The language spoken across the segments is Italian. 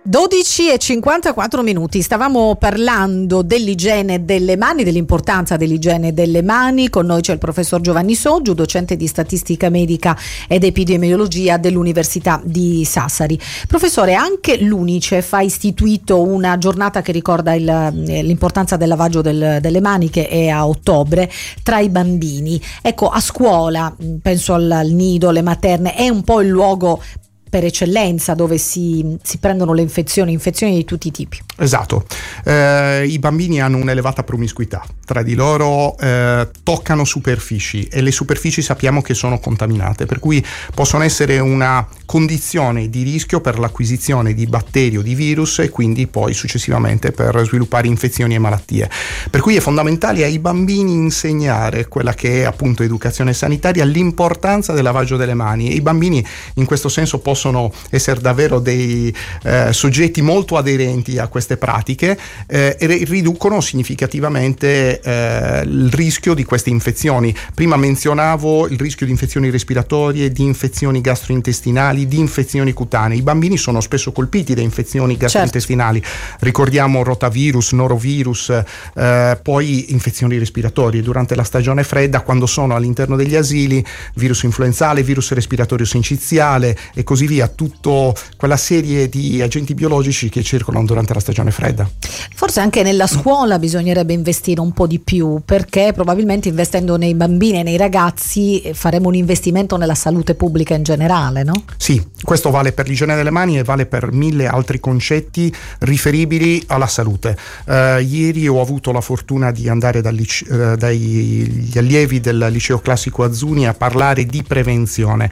12:54. Stavamo parlando dell'igiene delle mani, dell'importanza dell'igiene delle mani. Con noi c'è il professor Giovanni Soggiu, docente di statistica medica ed epidemiologia dell'Università di Sassari. Professore, anche l'UNICEF ha istituito una giornata che ricorda l'importanza del lavaggio delle mani, che è a ottobre, tra i bambini. Ecco, a scuola, penso al nido, alle materne, è un po' il luogo per eccellenza dove si prendono le infezioni di tutti i tipi. Esatto, i bambini hanno un'elevata promiscuità tra di loro, toccano superfici e le superfici sappiamo che sono contaminate, per cui possono essere una condizione di rischio per l'acquisizione di batteri o di virus e quindi poi successivamente per sviluppare infezioni e malattie. Per cui è fondamentale ai bambini insegnare quella che è appunto educazione sanitaria, l'importanza del lavaggio delle mani, e i bambini in questo senso possono essere davvero dei soggetti molto aderenti a queste pratiche e riducono significativamente il rischio di queste infezioni. Prima menzionavo il rischio di infezioni respiratorie, di infezioni gastrointestinali, di infezioni cutanee. I bambini sono spesso colpiti da infezioni gastrointestinali, ricordiamo rotavirus, norovirus, poi infezioni respiratorie durante la stagione fredda, quando sono all'interno degli asili, virus influenzale, virus respiratorio sinciziale e così via, tutta quella serie di agenti biologici che circolano durante la stagione fredda. Forse anche nella scuola bisognerebbe investire un po' di più, perché probabilmente investendo nei bambini e nei ragazzi faremo un investimento nella salute pubblica in generale, no? Sì, questo vale per l'igiene delle mani e vale per 1000 altri concetti riferibili alla salute. Ieri ho avuto la fortuna di andare dagli allievi del liceo classico Azzuni a parlare di prevenzione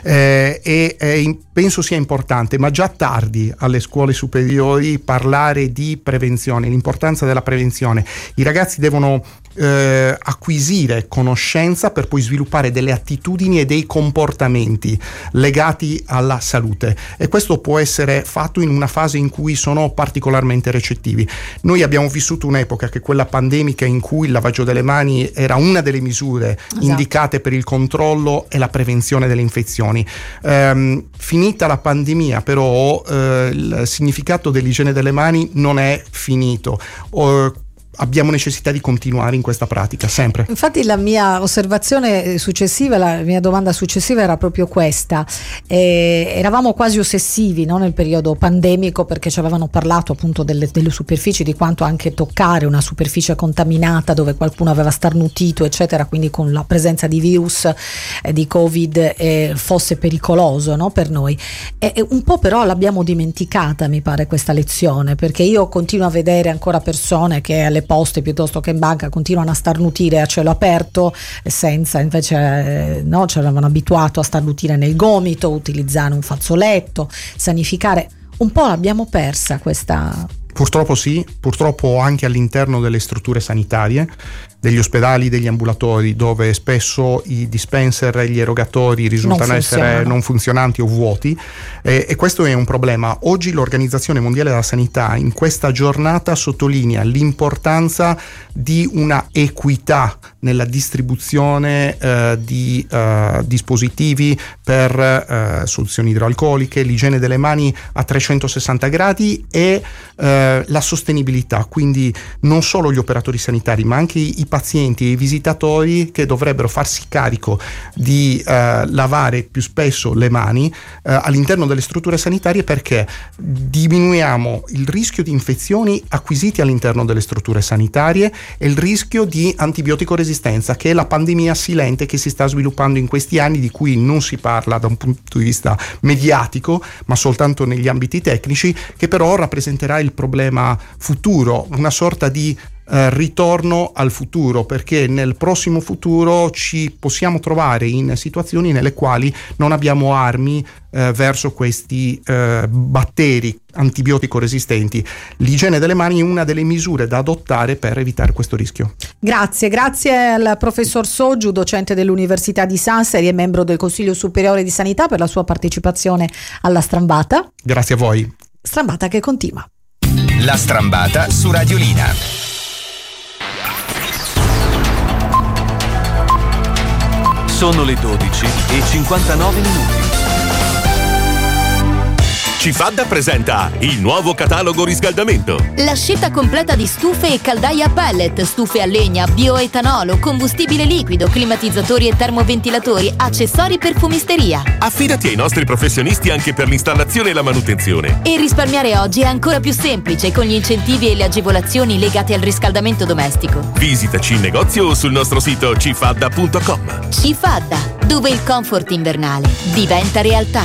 e penso sia importante, ma già tardi alle scuole superiori, parlare di prevenzione, l'importanza della prevenzione. I ragazzi devono acquisire conoscenza per poi sviluppare delle attitudini e dei comportamenti legati alla salute, e questo può essere fatto in una fase in cui sono particolarmente recettivi. Noi abbiamo vissuto un'epoca, che è quella pandemica, in cui il lavaggio delle mani era una delle misure indicate per il controllo e la prevenzione delle infezioni. Finita la pandemia, però, il significato dell'igiene delle mani non è finito. Abbiamo necessità di continuare in questa pratica, sempre. Infatti la mia osservazione successiva, la mia domanda successiva era proprio questa. Eravamo quasi ossessivi, no, nel periodo pandemico, perché ci avevano parlato appunto delle superfici, di quanto anche toccare una superficie contaminata dove qualcuno aveva starnutito, eccetera, quindi con la presenza di virus, di Covid, fosse pericoloso, no, per noi. E un po' però l'abbiamo dimenticata, mi pare, questa lezione, perché io continuo a vedere ancora persone che alle poste piuttosto che in banca continuano a starnutire a cielo aperto, senza, invece ci avevano abituato a starnutire nel gomito, utilizzare un fazzoletto, sanificare. Un po' l'abbiamo persa questa. Purtroppo sì, purtroppo anche all'interno delle strutture sanitarie, degli ospedali, degli ambulatori, dove spesso i dispenser e gli erogatori risultano essere non funzionanti o vuoti, e questo è un problema. Oggi l'Organizzazione Mondiale della Sanità in questa giornata sottolinea l'importanza di una equità nella distribuzione di dispositivi per soluzioni idroalcoliche, l'igiene delle mani a 360 gradi e la sostenibilità, quindi non solo gli operatori sanitari ma anche i pazienti e i visitatori, che dovrebbero farsi carico di lavare più spesso le mani all'interno delle strutture sanitarie, perché diminuiamo il rischio di infezioni acquisiti all'interno delle strutture sanitarie e il rischio di antibiotico resistenza, che è la pandemia silente che si sta sviluppando in questi anni, di cui non si parla da un punto di vista mediatico ma soltanto negli ambiti tecnici, che però rappresenterà il problema futuro, una sorta di ritorno al futuro, perché nel prossimo futuro ci possiamo trovare in situazioni nelle quali non abbiamo armi verso questi batteri antibiotico resistenti. L'igiene delle mani è una delle misure da adottare per evitare questo rischio. Grazie al professor Soggiu, docente dell'Università di Sassari e membro del Consiglio Superiore di Sanità, per la sua partecipazione alla Strambata. Grazie a voi. Strambata che continua. La Strambata su Radiolina. Sono le 12:59. Cifadda presenta il nuovo catalogo riscaldamento. La scelta completa di stufe e caldaie a pellet, stufe a legna, bioetanolo, combustibile liquido, climatizzatori e termoventilatori, accessori per fumisteria. Affidati ai nostri professionisti anche per l'installazione e la manutenzione. E risparmiare oggi è ancora più semplice con gli incentivi e le agevolazioni legate al riscaldamento domestico. Visitaci in negozio o sul nostro sito cifadda.com. Cifadda, dove il comfort invernale diventa realtà.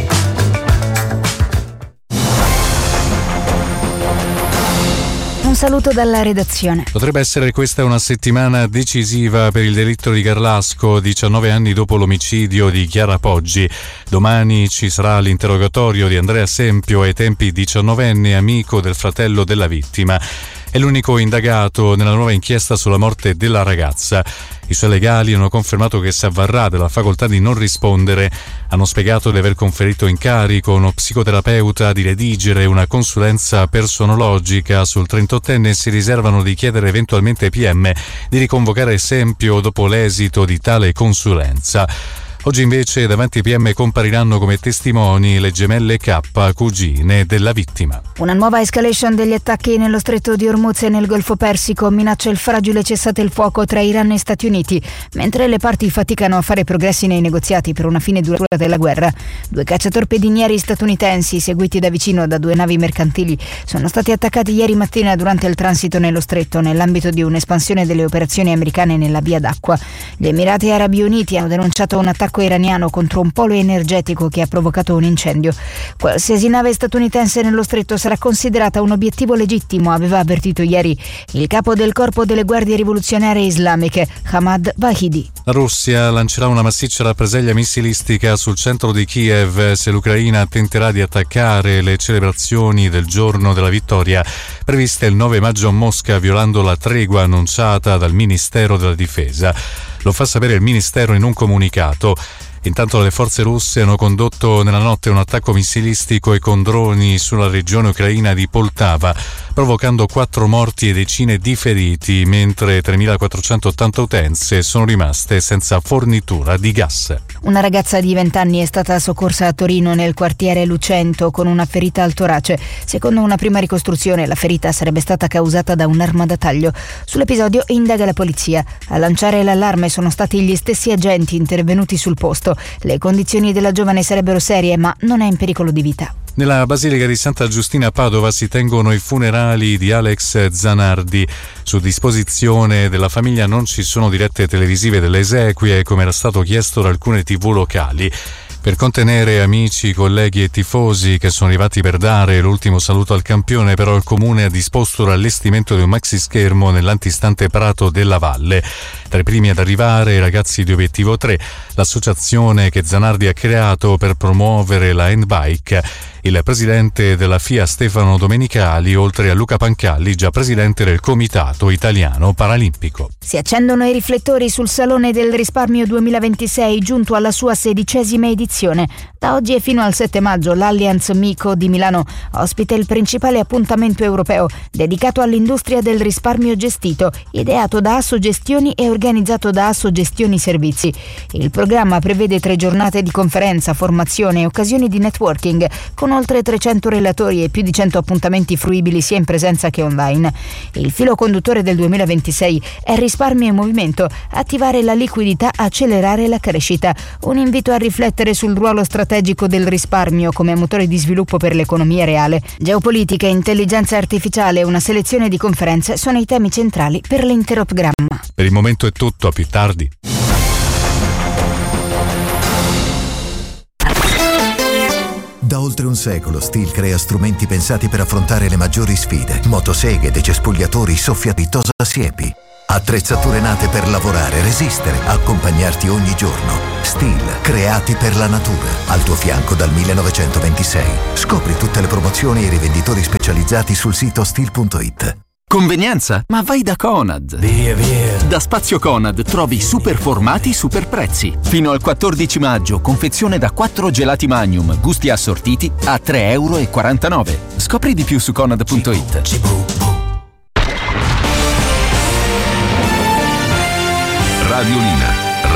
Un saluto dalla redazione. Potrebbe essere questa una settimana decisiva per il delitto di Garlasco, 19 anni dopo l'omicidio di Chiara Poggi. Domani ci sarà l'interrogatorio di Andrea Sempio, ai tempi 19enne, amico del fratello della vittima. È l'unico indagato nella nuova inchiesta sulla morte della ragazza. I suoi legali hanno confermato che si avvarrà della facoltà di non rispondere. Hanno spiegato di aver conferito incarico a uno psicoterapeuta di redigere una consulenza personologica sul 38enne e si riservano di chiedere eventualmente ai PM di riconvocare Sempio dopo l'esito di tale consulenza. Oggi invece davanti ai PM compariranno come testimoni le gemelle K, cugine della vittima. Una nuova escalation degli attacchi nello stretto di Hormuz e nel Golfo Persico minaccia il fragile cessate il fuoco tra Iran e Stati Uniti, mentre le parti faticano a fare progressi nei negoziati per una fine duratura della guerra. 2 cacciatorpedinieri statunitensi, seguiti da vicino da 2 navi mercantili, sono stati attaccati ieri mattina durante il transito nello stretto, nell'ambito di un'espansione delle operazioni americane nella via d'acqua. Gli Emirati Arabi Uniti hanno denunciato un attacco iraniano contro un polo energetico che ha provocato un incendio. Qualsiasi nave statunitense nello stretto sarà considerata un obiettivo legittimo, aveva avvertito ieri il capo del corpo delle guardie rivoluzionarie islamiche, Hamad Vahidi. La Russia lancerà una massiccia rappresaglia missilistica sul centro di Kiev se l'Ucraina tenterà di attaccare le celebrazioni del giorno della vittoria previste il 9 maggio a Mosca, violando la tregua annunciata dal Ministero della Difesa. Lo fa sapere il Ministero in un comunicato. Intanto le forze russe hanno condotto nella notte un attacco missilistico e con droni sulla regione ucraina di Poltava, provocando 4 morti e decine di feriti, mentre 3.480 utenze sono rimaste senza fornitura di gas. Una ragazza di 20 anni è stata soccorsa a Torino nel quartiere Lucento con una ferita al torace. Secondo una prima ricostruzione, la ferita sarebbe stata causata da un'arma da taglio. Sull'episodio indaga la polizia. A lanciare l'allarme sono stati gli stessi agenti intervenuti sul posto. Le condizioni della giovane sarebbero serie, ma non è in pericolo di vita. Nella Basilica di Santa Giustina a Padova si tengono i funerali di Alex Zanardi. Su disposizione della famiglia non ci sono dirette televisive delle esequie, come era stato chiesto da alcune TV locali. Per contenere amici, colleghi e tifosi che sono arrivati per dare l'ultimo saluto al campione, però il comune ha disposto l'allestimento di un maxi schermo nell'antistante prato della Valle. Tra i primi ad arrivare i ragazzi di Obiettivo 3, l'associazione che Zanardi ha creato per promuovere la handbike. Il presidente della FIA Stefano Domenicali, oltre a Luca Pancalli, già presidente del Comitato Italiano Paralimpico. Si accendono i riflettori sul Salone del Risparmio 2026, giunto alla sua 16ª edizione. Da oggi e fino al 7 maggio l'Allianz Mico di Milano ospita il principale appuntamento europeo dedicato all'industria del risparmio gestito, ideato da Assogestioni e organizzato da Assogestioni Servizi. Il programma prevede 3 giornate di conferenza, formazione e occasioni di networking, con oltre 300 relatori e più di 100 appuntamenti fruibili sia in presenza che online. Il filo conduttore del 2026 è risparmio in movimento, attivare la liquidità, accelerare la crescita. Un invito a riflettere sul ruolo strategico del risparmio come motore di sviluppo per l'economia reale. Geopolitica e intelligenza artificiale e una selezione di conferenze sono i temi centrali per l'intero programma. Per il momento è tutto, a più tardi. Da oltre un secolo Stihl crea strumenti pensati per affrontare le maggiori sfide. Motoseghe, decespugliatori, soffiati, tosasiepi. Attrezzature nate per lavorare, resistere, accompagnarti ogni giorno. Stihl, creati per la natura. Al tuo fianco dal 1926. Scopri tutte le promozioni e i rivenditori specializzati sul sito stihl.it. Convenienza? Ma vai da Conad! Via! Da Spazio Conad trovi super formati, super prezzi. Fino al 14 maggio, confezione da 4 gelati Magnum, gusti assortiti a €3,49. Scopri di più su Conad.it. Radiolina,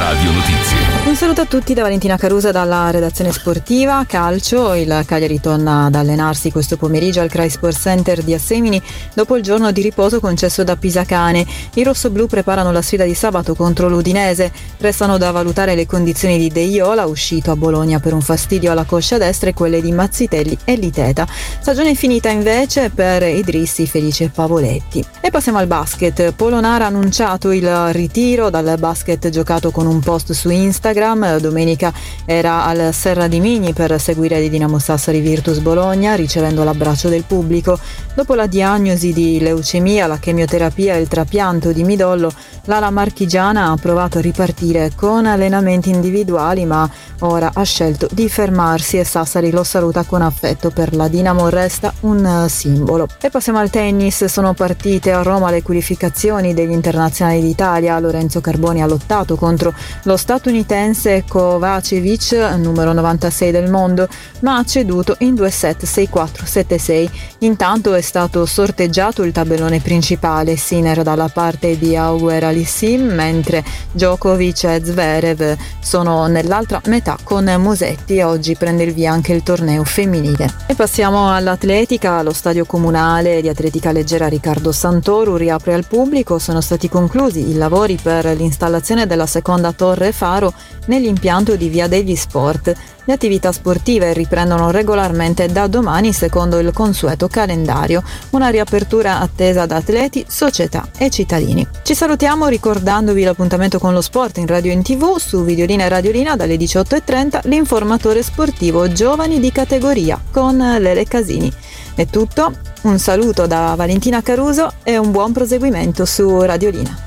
Radio Notizie. Un saluto a tutti da Valentina Carusa dalla redazione sportiva. Calcio, il Cagliari torna ad allenarsi questo pomeriggio al Cry Sport Center di Assemini dopo il giorno di riposo concesso da Pisacane. I rossoblù preparano la sfida di sabato contro l'Udinese. Restano da valutare le condizioni di De Iola, uscito a Bologna per un fastidio alla coscia destra, e quelle di Mazzitelli e Liteta. Stagione finita invece per Idrissi, Felice e Pavoletti. E passiamo al basket. Polonara ha annunciato il ritiro dal basket giocato con un post su Instagram. Domenica era al Serra di Migni per seguire il Dinamo Sassari Virtus Bologna, ricevendo l'abbraccio del pubblico. Dopo la diagnosi di leucemia, la chemioterapia e il trapianto di midollo, l'ala marchigiana ha provato a ripartire con allenamenti individuali, ma ora ha scelto di fermarsi e Sassari lo saluta con affetto. Per la Dinamo resta un simbolo. E passiamo al tennis. Sono partite a Roma le qualificazioni degli internazionali d'Italia. Lorenzo Carboni ha lottato contro lo statunitense Kovacevic, numero 96 del mondo, ma ha ceduto in 2 set 6-4, 7-6. Intanto è stato sorteggiato il tabellone principale, Sinner dalla parte di Auger Aliassime, mentre Djokovic e Zverev sono nell'altra metà con Musetti. Oggi prende il via anche il torneo femminile. E passiamo all'atletica. Lo stadio comunale di atletica leggera Riccardo Santoro riapre al pubblico. Sono stati conclusi i lavori per l'installazione della seconda torre faro nell'impianto di Via degli Sport. Le attività sportive riprendono regolarmente da domani secondo il consueto calendario, una riapertura attesa da atleti, società e cittadini. Ci salutiamo ricordandovi l'appuntamento con lo sport in radio e in TV, su Videolina e Radiolina dalle 18:30, l'informatore sportivo Giovani di categoria con Lele Casini. È tutto, un saluto da Valentina Caruso e un buon proseguimento su Radiolina.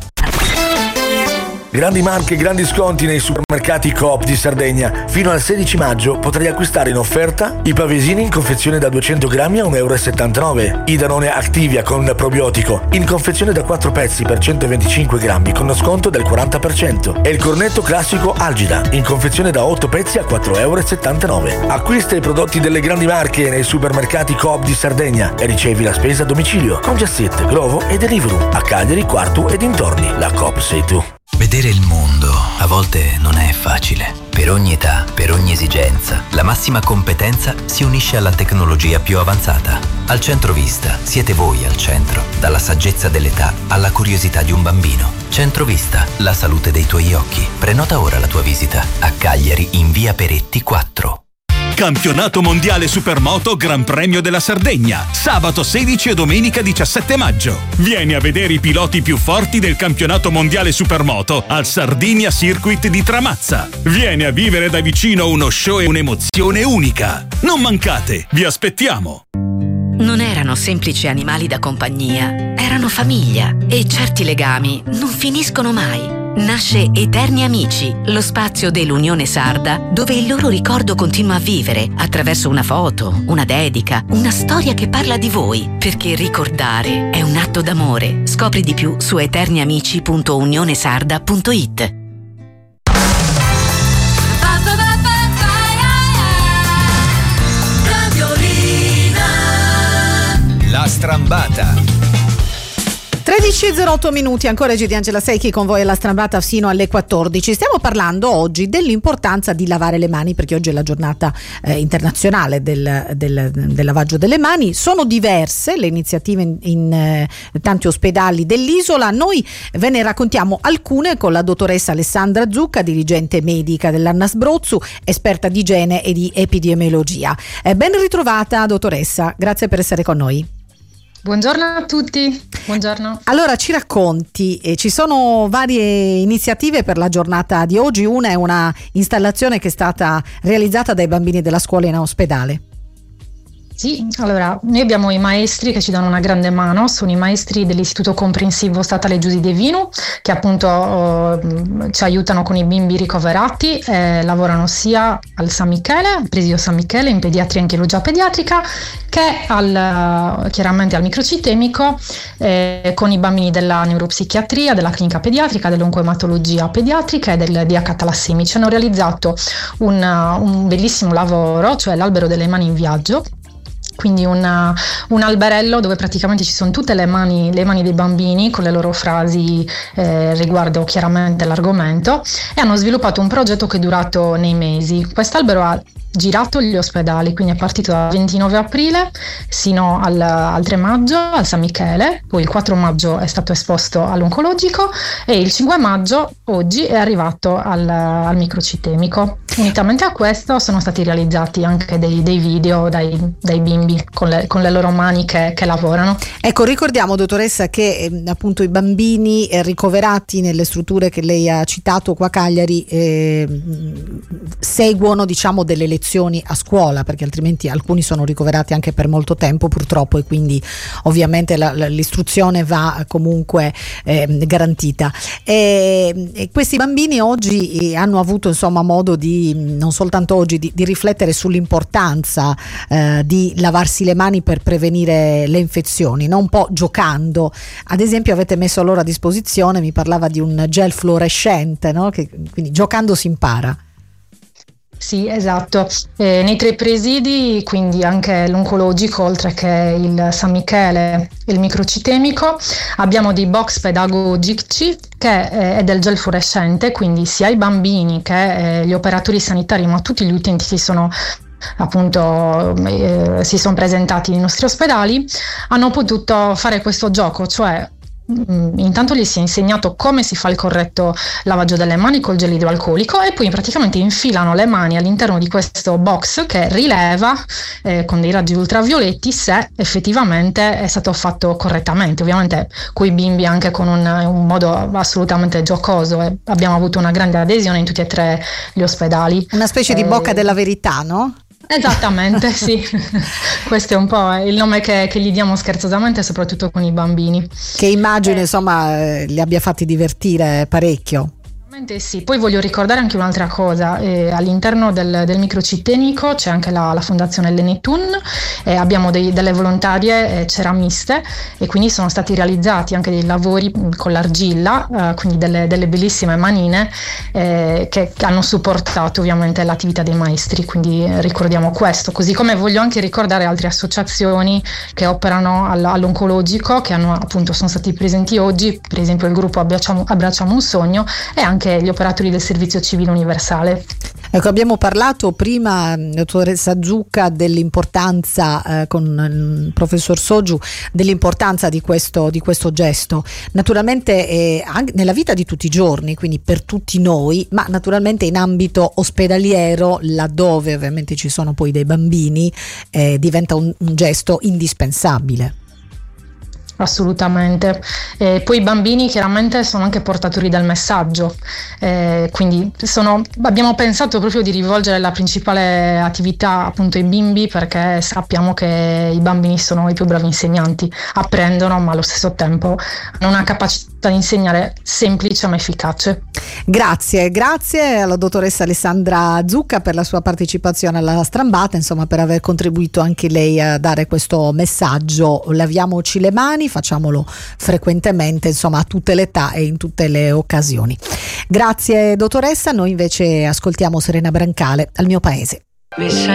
Grandi marche, grandi sconti nei supermercati Coop di Sardegna. Fino al 16 maggio potrai acquistare in offerta i pavesini in confezione da 200 grammi a 1,79 €, i Danone Activia con probiotico in confezione da 4 pezzi per 125 grammi con sconto del 40% e il cornetto classico Algida in confezione da 8 pezzi a 4,79 €. Acquista i prodotti delle grandi marche nei supermercati Coop di Sardegna e ricevi la spesa a domicilio con Just Eat, Glovo e Deliveroo a Cagliari, Quartu e dintorni. La Coop sei tu. Vedere il mondo a volte non è facile. Per ogni età, per ogni esigenza, la massima competenza si unisce alla tecnologia più avanzata. Al Centrovista siete voi al centro, dalla saggezza dell'età alla curiosità di un bambino. Centrovista, la salute dei tuoi occhi. Prenota ora la tua visita a Cagliari in via Peretti 4. Campionato mondiale Supermoto Gran Premio della Sardegna, sabato 16 e domenica 17 maggio. Vieni a vedere i piloti più forti del campionato mondiale Supermoto al Sardinia Circuit di Tramazza. Vieni a vivere da vicino uno show e un'emozione unica. Non mancate, vi aspettiamo. Non erano semplici animali da compagnia, erano famiglia e certi legami non finiscono mai. Nasce Eterni Amici, lo spazio dell'Unione Sarda dove il loro ricordo continua a vivere attraverso una foto, una dedica, una storia che parla di voi, perché ricordare è un atto d'amore. Scopri di più su eterniamici.unionesarda.it. La Strambata. 13:08 minuti, ancora G di Angela Secchi con voi alla Strambata fino alle 14. Stiamo parlando oggi dell'importanza di lavare le mani, perché oggi è la giornata internazionale del lavaggio delle mani. Sono diverse le iniziative in tanti ospedali dell'isola. Noi ve ne raccontiamo alcune con la dottoressa Alessandra Zucca, dirigente medica dell'Annas Brozzu, esperta di igiene e di epidemiologia. Ben ritrovata dottoressa, grazie per essere con noi. Buongiorno a tutti, buongiorno. Allora ci racconti, ci sono varie iniziative per la giornata di oggi. Una è una installazione che è stata realizzata dai bambini della scuola in ospedale. Sì, allora noi abbiamo i maestri che ci danno una grande mano, sono i maestri dell'Istituto Comprensivo Statale Giusi De Vinu, che appunto ci aiutano con i bimbi ricoverati, lavorano sia al San Michele, al presidio San Michele in pediatria e anchologia pediatrica, che chiaramente al microcitemico, con i bambini della neuropsichiatria, della clinica pediatrica, dell'oncoematologia pediatrica e del DH talassemici. Hanno realizzato un bellissimo lavoro, cioè l'albero delle mani in viaggio, quindi un alberello dove praticamente ci sono tutte le mani dei bambini con le loro frasi riguardo chiaramente l'argomento, e hanno sviluppato un progetto che è durato nei mesi. Quest'albero ha girato gli ospedali, quindi è partito dal 29 aprile sino al 3 maggio al San Michele, poi il 4 maggio è stato esposto all'oncologico e il 5 maggio oggi è arrivato al microcitemico. Unitamente a questo sono stati realizzati anche dei video dai bimbi con le loro mani che lavorano. Ecco, ricordiamo, dottoressa, che appunto i bambini ricoverati nelle strutture che lei ha citato qua a Cagliari seguono, diciamo, delle lezioni a scuola, perché altrimenti alcuni sono ricoverati anche per molto tempo purtroppo, e quindi ovviamente l'istruzione va comunque garantita. E questi bambini oggi hanno avuto, insomma, modo di, non soltanto oggi, di riflettere sull'importanza di lavarsi le mani per prevenire le infezioni, no? Un po' giocando. Ad esempio avete messo loro a disposizione, mi parlava di un gel fluorescente, no? Quindi giocando si impara. Sì, esatto. Nei 3 presidi, quindi anche l'oncologico, oltre che il San Michele e il microcitemico, abbiamo dei box pedagogici che è del gel fluorescente, quindi sia i bambini che gli operatori sanitari, ma tutti gli utenti che sono appunto si sono presentati nei nostri ospedali, hanno potuto fare questo gioco, cioè intanto gli si è insegnato come si fa il corretto lavaggio delle mani col gel idroalcolico, e poi praticamente infilano le mani all'interno di questo box che rileva con dei raggi ultravioletti se effettivamente è stato fatto correttamente, ovviamente coi bimbi anche con un modo assolutamente giocoso, e abbiamo avuto una grande adesione in tutti e 3 gli ospedali. Una specie di bocca della verità, no? Esattamente, sì. Questo è un po' il nome che gli diamo scherzosamente, soprattutto con i bambini. Che immagino, insomma, li abbia fatti divertire parecchio. Sì, poi voglio ricordare anche un'altra cosa, all'interno del microcitemico c'è anche la fondazione Lenetun, abbiamo delle volontarie ceramiste, e quindi sono stati realizzati anche dei lavori con l'argilla, quindi delle bellissime manine che hanno supportato ovviamente l'attività dei maestri, quindi ricordiamo questo, così come voglio anche ricordare altre associazioni che operano all'oncologico, che sono stati presenti oggi, per esempio il gruppo Abbracciamo un sogno, e anche gli operatori del servizio civile universale. Ecco, abbiamo parlato prima, dottoressa Zucca, dell'importanza con il professor Sogiu, dell'importanza di questo gesto, naturalmente anche nella vita di tutti i giorni, quindi per tutti noi, ma naturalmente in ambito ospedaliero, laddove ovviamente ci sono poi dei bambini, diventa un gesto indispensabile. Assolutamente. Poi i bambini chiaramente sono anche portatori del messaggio, quindi abbiamo pensato proprio di rivolgere la principale attività appunto ai bimbi, perché sappiamo che i bambini sono i più bravi insegnanti, apprendono ma allo stesso tempo hanno una capacità di insegnare semplice ma efficace. Grazie alla dottoressa Alessandra Zucca per la sua partecipazione alla Strambata, insomma, per aver contribuito anche lei a dare questo messaggio: laviamoci le mani, facciamolo frequentemente, insomma, a tutte le età e in tutte le occasioni. Grazie dottoressa, noi invece ascoltiamo Serena Brancale, Al mio paese.